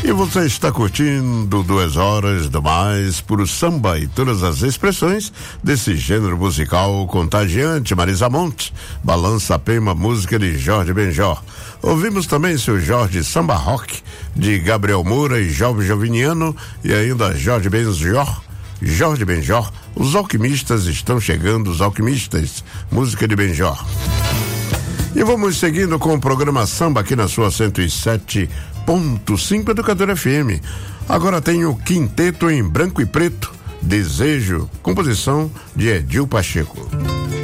E você está curtindo 2 horas do mais puro samba e todas as expressões desse gênero musical contagiante. Marisa Monte, Balança a Pema, música de Jorge Benjor. Ouvimos também seu Jorge Samba Rock, de Gabriel Moura e Jovem Joviniano, e ainda Jorge Benjor, Os Alquimistas Estão Chegando, Os Alquimistas, música de Benjor. E vamos seguindo com o programa Samba aqui na sua 107.5 Educadora FM. Agora tem o Quinteto em Branco e Preto, Desejo, composição de Edil Pacheco.